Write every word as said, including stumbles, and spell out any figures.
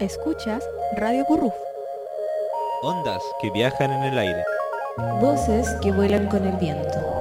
Escuchas Radio Curruf. Ondas que viajan en el aire. Voces que vuelan con el viento.